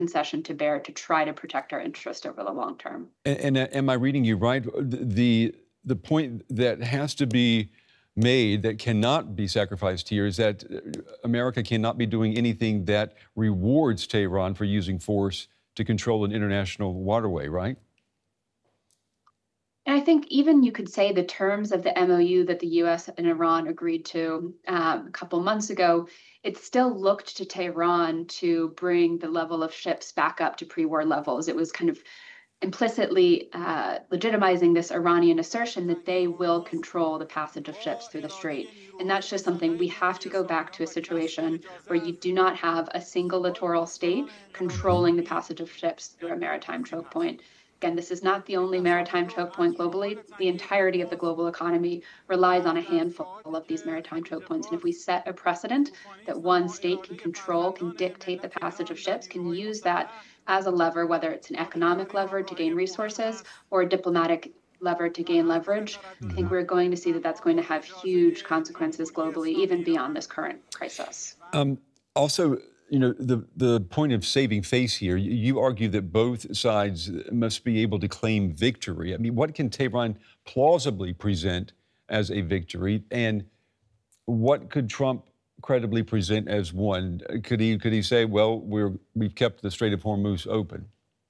concession to bear to try to protect our interest over the long term. And am I reading you right? The point that has to be made that cannot be sacrificed here is that America cannot be doing anything that rewards Tehran for using force to control an international waterway, right? And I think even you could say the terms of the MOU that the US and Iran agreed to a couple months ago, it still looked to Tehran to bring the level of ships back up to pre-war levels. It was kind of implicitly legitimizing this Iranian assertion that they will control the passage of ships through the strait. And that's just something we have to go back to a situation where you do not have a single littoral state controlling the passage of ships through a maritime choke point. Again, this is not the only maritime choke point globally. The entirety of the global economy relies on a handful of these maritime choke points. And if we set a precedent that one state can control, can dictate the passage of ships, can use that as a lever, whether it's an economic lever to gain resources or a diplomatic lever to gain leverage, I think we're going to see that that's going to have huge consequences globally, even beyond this current crisis. Also, you know, the point of saving face here, you argue that both sides must be able to claim victory. I mean, what can Tehran plausibly present as a victory, and what could Trump credibly present as one? Could he say, well, we've kept the Strait of Hormuz open?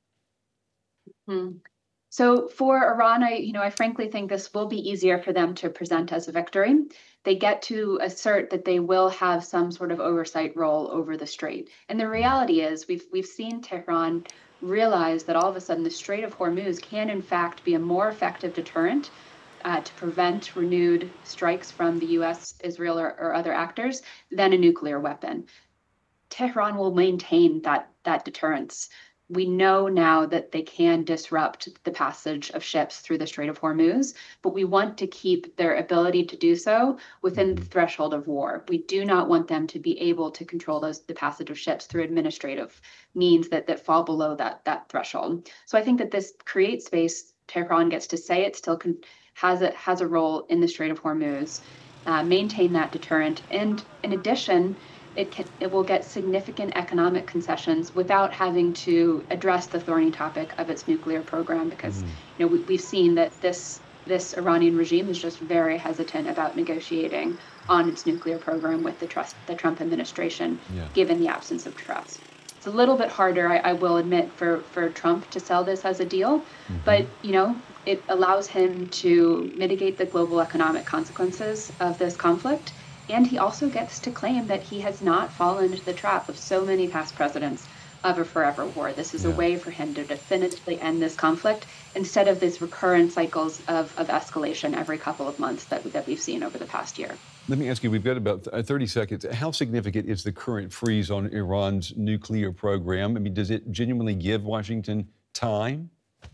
So for Iran, I frankly think this will be easier for them to present as a victory. They get to assert that they will have some sort of oversight role over the strait. And the reality is we've seen Tehran realize that all of a sudden the Strait of Hormuz can in fact be a more effective deterrent to prevent renewed strikes from the US, Israel, or other actors than a nuclear weapon. Tehran will maintain that deterrence. We know now that they can disrupt the passage of ships through the Strait of Hormuz, but we want to keep their ability to do so within the threshold of war. We do not want them to be able to control the passage of ships through administrative means that fall below that threshold. So I think that this creates space. Tehran gets to say it still has a role in the Strait of Hormuz, maintain that deterrent, and in addition, it will get significant economic concessions without having to address the thorny topic of its nuclear program, because we've seen that this Iranian regime is just very hesitant about negotiating on its nuclear program with the Trump administration, given the absence of trust. It's a little bit harder, I will admit, for Trump to sell this as a deal, but it allows him to mitigate the global economic consequences of this conflict. And he also gets to claim that he has not fallen into the trap of so many past presidents of a forever war. This is a way for him to definitively end this conflict instead of these recurrent cycles of escalation every couple of months that we've seen over the past year. Let me ask you, we've got about 30 seconds. How significant is the current freeze on Iran's nuclear program? I mean, does it genuinely give Washington time?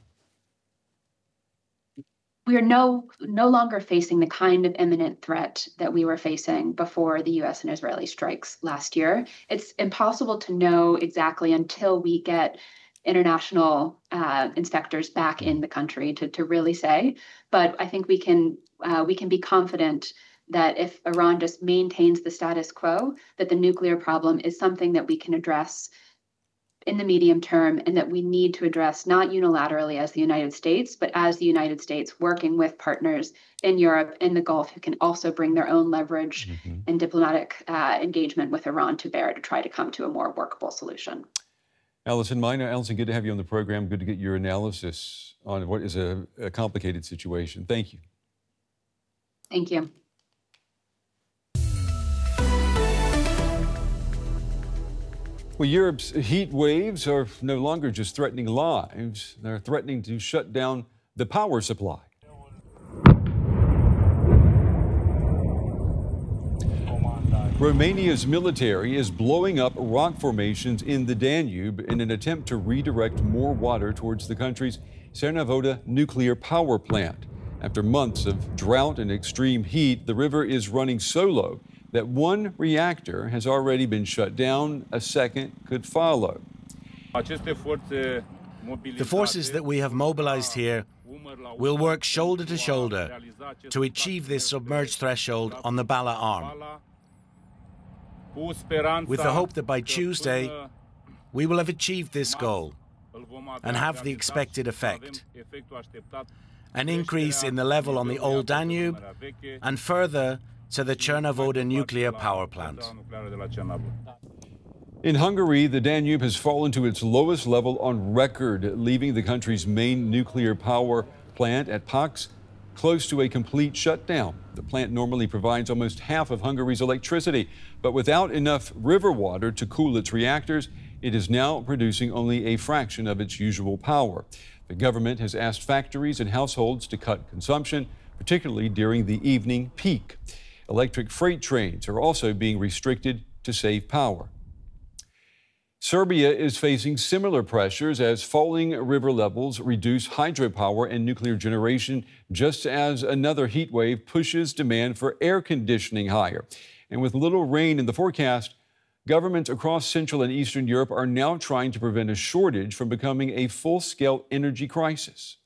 We are no longer facing the kind of imminent threat that we were facing before the US and Israeli strikes last year. It's impossible to know exactly until we get international inspectors back in the country to really say. But I think we can be confident that if Iran just maintains the status quo, that the nuclear problem is something that we can address in the medium term, and that we need to address not unilaterally as the United States, but as the United States working with partners in Europe and the Gulf who can also bring their own leverage and diplomatic engagement with Iran to bear to try to come to a more workable solution. Allison Miner. Allison, good to have you on the program. Good to get your analysis on what is a complicated situation. Thank you. Thank you. Well, Europe's heat waves are no longer just threatening lives. They're threatening to shut down the power supply. Romania's military is blowing up rock formations in the Danube in an attempt to redirect more water towards the country's Cernavoda nuclear power plant. After months of drought and extreme heat, the river is running so low that one reactor has already been shut down. A second could follow. The forces that we have mobilized here will work shoulder to shoulder to achieve this submerged threshold on the Bala arm, with the hope that by Tuesday we will have achieved this goal and have the expected effect: an increase in the level on the Old Danube and further to the Cernavodă nuclear power plant. In Hungary, the Danube has fallen to its lowest level on record, leaving the country's main nuclear power plant at Paks close to a complete shutdown. The plant normally provides almost half of Hungary's electricity, but without enough river water to cool its reactors, it is now producing only a fraction of its usual power. The government has asked factories and households to cut consumption, particularly during the evening peak. Electric freight trains are also being restricted to save power. Serbia is facing similar pressures as falling river levels reduce hydropower and nuclear generation, just as another heat wave pushes demand for air conditioning higher. And with little rain in the forecast, governments across Central and Eastern Europe are now trying to prevent a shortage from becoming a full-scale energy crisis.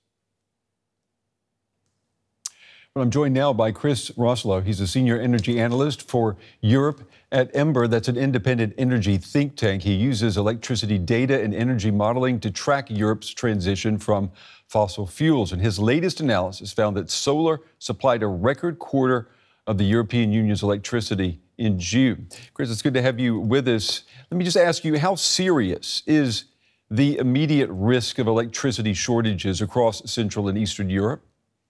Well, I'm joined now by Chris Roslow. He's a senior energy analyst for Europe at Ember. That's an independent energy think tank. He uses electricity data and energy modeling to track Europe's transition from fossil fuels. And his latest analysis found that solar supplied a record quarter of the European Union's electricity in June. Chris, it's good to have you with us. Let me just ask you, how serious is the immediate risk of electricity shortages across Central and Eastern Europe?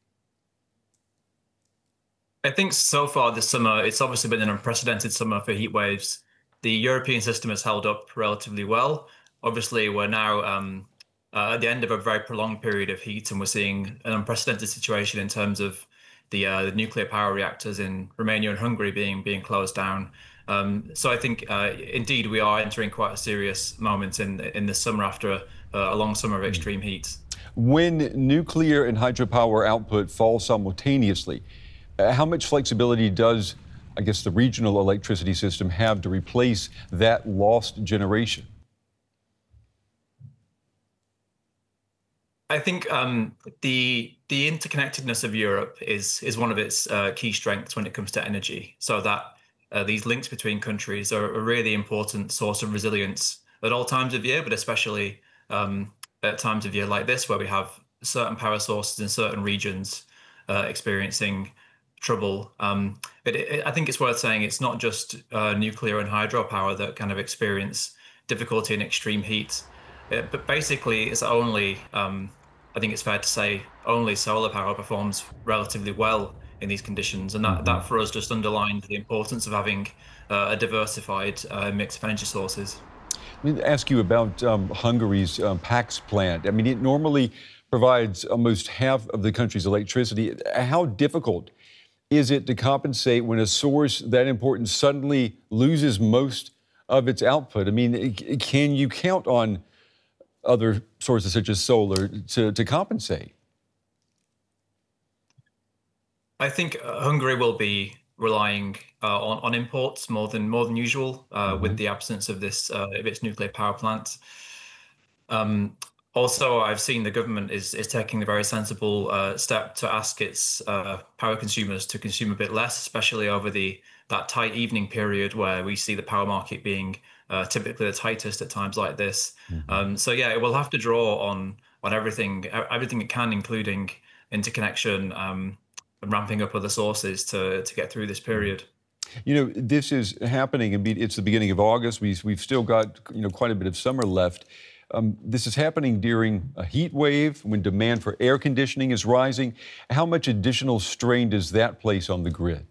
I think so far this summer, it's obviously been an unprecedented summer for heat waves. The European system has held up relatively well. Obviously, we're now at the end of a very prolonged period of heat, and we're seeing an unprecedented situation in terms of the nuclear power reactors in Romania and Hungary being closed down. So I think, indeed, we are entering quite a serious moment in the summer after a long summer of extreme heat. When nuclear and hydropower output fall simultaneously, how much flexibility does, I guess, the regional electricity system have to replace that lost generation? I think the interconnectedness of Europe is one of its key strengths when it comes to energy. So that these links between countries are a really important source of resilience at all times of year, but especially at times of year like this, where we have certain power sources in certain regions experiencing trouble. But I think it's worth saying it's not just nuclear and hydropower that kind of experience difficulty in extreme heat. But basically, it's only, I think it's fair to say, only solar power performs relatively well in these conditions. And that for us just underlined the importance of having a diversified mix of energy sources. Let me ask you about Hungary's Paks plant. I mean, it normally provides almost half of the country's electricity. How difficult is it to compensate when a source that important suddenly loses most of its output? I mean, can you count on other sources such as solar to compensate? I think Hungary will be relying on imports more than usual with the absence of its nuclear power plant. Also, I've seen the government is taking a very sensible step to ask its power consumers to consume a bit less, especially over that tight evening period where we see the power market being typically the tightest at times like this. So yeah, it will have to draw on everything it can, including interconnection and ramping up other sources to get through this period. You know, this is happening. It's the beginning of August. We've still got quite a bit of summer left. This is happening during a heat wave when demand for air conditioning is rising. How much additional strain does that place on the grid?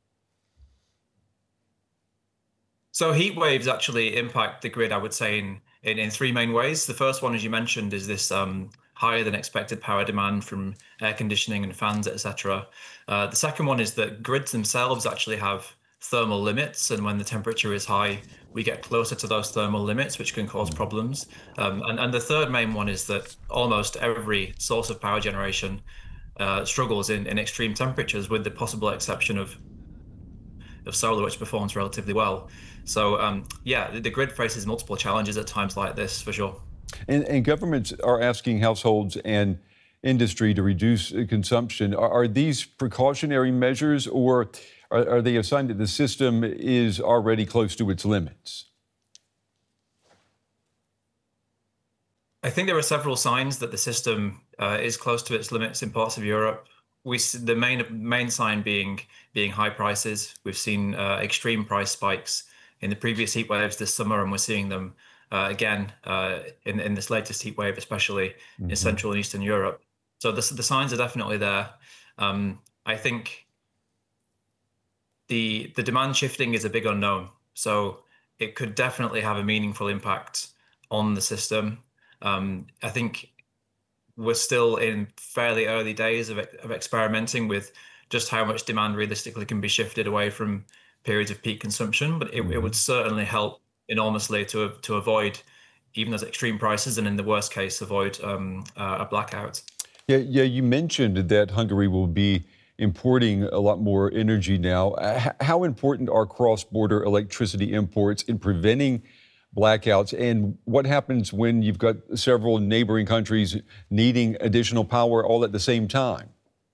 So heat waves actually impact the grid, I would say, in three main ways. The first one, as you mentioned, is this higher than expected power demand from air conditioning and fans, etc. The second one is that grids themselves actually have thermal limits, and when the temperature is high, we get closer to those thermal limits, which can cause problems. And the third main one is that almost every source of power generation struggles in extreme temperatures, with the possible exception of solar, which performs relatively well. So yeah, the grid faces multiple challenges at times like this, for sure. And governments are asking households and industry to reduce consumption. Are these precautionary measures, or are they a sign that the system is already close to its limits? I think there are several signs that the system is close to its limits in parts of Europe. We see the main sign being high prices. We've seen extreme price spikes in the previous heat waves this summer, and we're seeing them again in this latest heat wave, especially in Central and Eastern Europe. So the signs are definitely there. I think the demand shifting is a big unknown. So it could definitely have a meaningful impact on the system. I think we're still in fairly early days of experimenting with just how much demand realistically can be shifted away from periods of peak consumption, but it would certainly help enormously to avoid even those extreme prices, and in the worst case, avoid a blackout. Yeah, you mentioned that Hungary will be importing a lot more energy now. How important are cross-border electricity imports in preventing blackouts, and what happens when you've got several neighboring countries needing additional power all at the same time?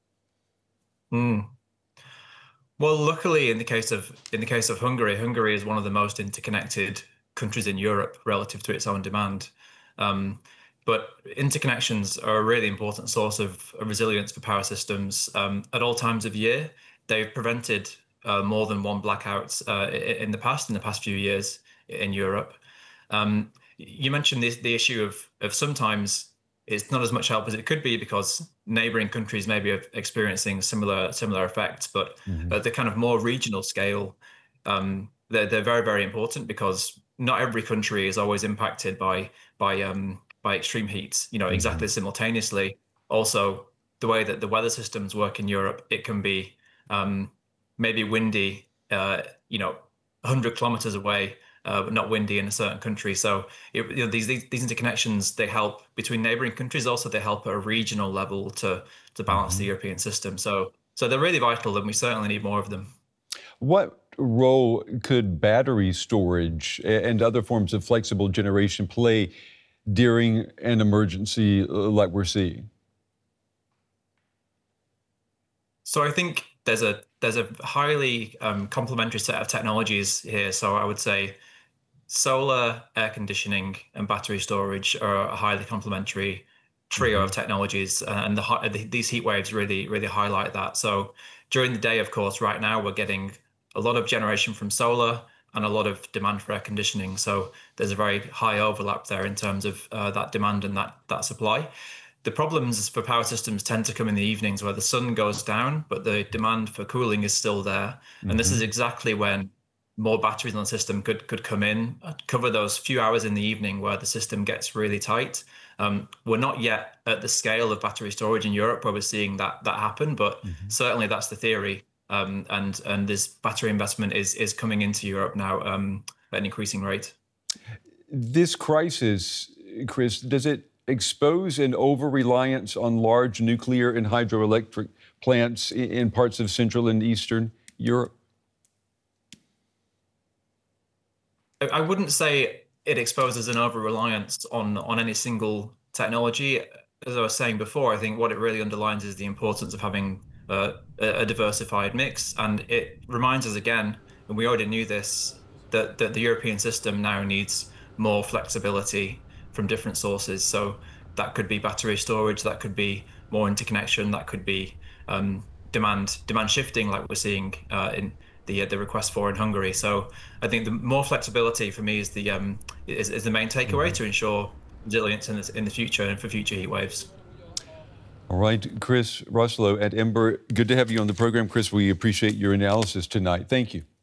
Well, luckily, in the case of Hungary, Hungary is one of the most interconnected countries in Europe relative to its own demand. But interconnections are a really important source of resilience for power systems. At all times of year, they've prevented more than one blackout in the past few years in Europe. You mentioned the issue of sometimes it's not as much help as it could be because neighboring countries may be experiencing similar effects, but at the kind of more regional scale, they're very, very important because not every country is always impacted by extreme heat, exactly simultaneously. Also, the way that the weather systems work in Europe, it can be maybe windy, 100 kilometers away, but not windy in a certain country. So these interconnections, they help between neighboring countries. Also, they help at a regional level to balance the European system. So they're really vital, and we certainly need more of them. What role could battery storage and other forms of flexible generation play during an emergency like we're seeing? So I think there's a highly complementary set of technologies here. So I would say solar, air conditioning, and battery storage are a highly complementary trio of technologies, and these heat waves really highlight that. So during the day, of course, right now we're getting a lot of generation from solar and a lot of demand for air conditioning. So there's a very high overlap there in terms of that demand and that supply. The problems for power systems tend to come in the evenings where the sun goes down, but the demand for cooling is still there. And this is exactly when more batteries on the system could come in, cover those few hours in the evening where the system gets really tight. We're not yet at the scale of battery storage in Europe where we're seeing that happen, but certainly that's the theory. And this battery investment is coming into Europe now at an increasing rate. This crisis, Chris, does it expose an over-reliance on large nuclear and hydroelectric plants in parts of Central and Eastern Europe? I wouldn't say it exposes an over-reliance on any single technology. As I was saying before, I think what it really underlines is the importance of having a diversified mix. And it reminds us again, and we already knew this, that the European system now needs more flexibility from different sources. So that could be battery storage, that could be more interconnection, that could be demand shifting like we're seeing in the request for in Hungary. So I think the more flexibility for me is the main takeaway to ensure resilience in the future and for future heat waves. All right, Chris Ruslow at Ember, good to have you on the program. Chris, we appreciate your analysis tonight. Thank you.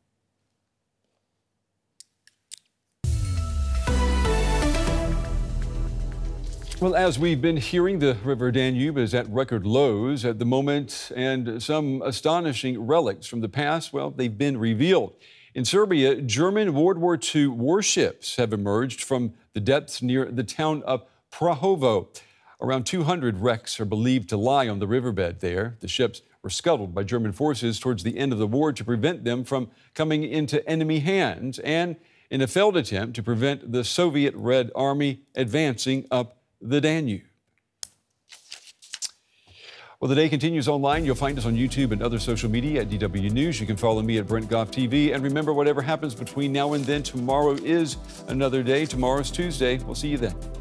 Well, as we've been hearing, the River Danube is at record lows at the moment, and some astonishing relics from the past, well, they've been revealed. In Serbia, German World War II warships have emerged from the depths near the town of Prahovo. Around 200 wrecks are believed to lie on the riverbed there. The ships were scuttled by German forces towards the end of the war to prevent them from coming into enemy hands, and in a failed attempt to prevent the Soviet Red Army advancing up the Danube. Well, the day continues online. You'll find us on YouTube and other social media at DW News. You can follow me at Brent Goff TV. And remember, whatever happens between now and then, tomorrow is another day. Tomorrow's Tuesday. We'll see you then.